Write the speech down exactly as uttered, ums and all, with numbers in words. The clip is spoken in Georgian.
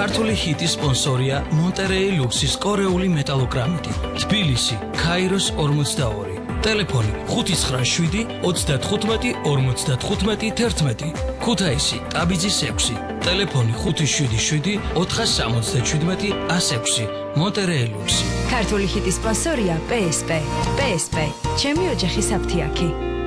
ქართული ჰიტის სპონსორია მონტერეი ლუქსის კორეული მეტალოგრამიტი. თბილისი, ქაიროს ორმოცდაორი. ტელეფონი ხუთი ცხრა შვიდი ოცდათხუთმეტი ორმოცდათხუთმეტი თერთმეტი. ქუთაისი, ტაბიძის ექვსი. ტელეფონი ხუთი შვიდი შვიდი ოთხსამოცდაშვიდმეტი ასექვსი. მონტერეი ლუქსი. ქართული ჰიტის სპონსორია პე ეს პე. პე ეს პე. ჩემი ოჯახის აფთიაქი.